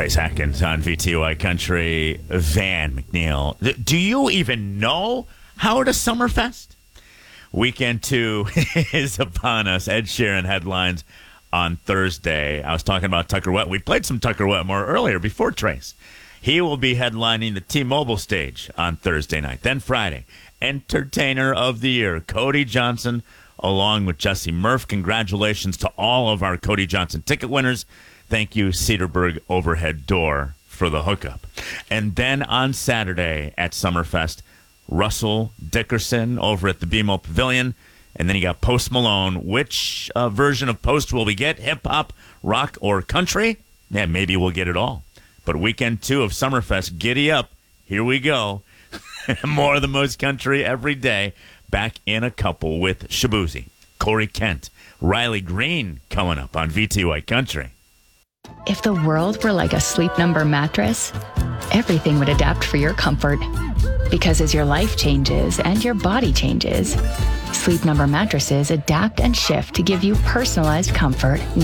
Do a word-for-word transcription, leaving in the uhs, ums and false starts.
Trace Atkins on V T Y Country. Van McNeil. Do you even know how to Summerfest? Weekend two is upon us. Ed Sheeran headlines on Thursday. I was talking about Tucker Wet. We played some Tucker Wetmore earlier before Trace. He will be headlining the T-Mobile stage on Thursday night. Then Friday, Entertainer of the Year, Cody Johnson, along with Jesse Murph. Congratulations to all of our Cody Johnson ticket winners. Thank you, Cedarburg Overhead Door, for the hookup. And then on Saturday at Summerfest, Russell Dickerson over at the B M O Pavilion. And then you got Post Malone. Which uh, version of Post will we get? Hip-hop, rock, or country? Yeah, maybe we'll get it all. But weekend two of Summerfest, giddy up. Here we go. More of the most country every day. Back in a couple with Shabuzi, Corey Kent, Riley Green coming up on V T Y Country. If the world were like a Sleep Number mattress, everything would adapt for your comfort. Because as your life changes and your body changes, Sleep Number mattresses adapt and shift to give you personalized comfort